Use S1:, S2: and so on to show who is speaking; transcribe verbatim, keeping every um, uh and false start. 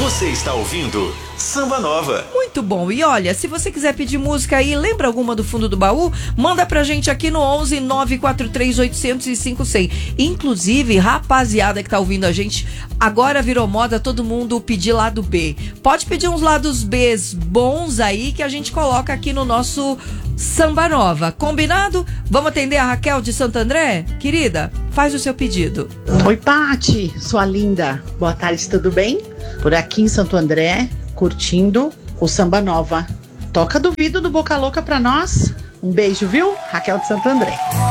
S1: Você está ouvindo Samba Nova.
S2: Muito bom. E olha, se você quiser pedir música aí, lembra alguma do fundo do baú? Manda pra gente aqui no onze nove quatro três oito zero zero cinco zero zero. Inclusive, rapaziada que tá ouvindo a gente, agora virou moda todo mundo pedir lado B. Pode pedir uns lados Bs bons aí que a gente coloca aqui no nosso Samba Nova. Combinado? Vamos atender a Raquel de Santo André? Querida, faz o seu pedido.
S3: Oi, Pati, sua linda. Boa tarde, tudo bem? Por aqui em Santo André, curtindo o Samba Nova. Toca Duvido do Boca Louca pra nós. Um beijo, viu? Raquel de Santo André.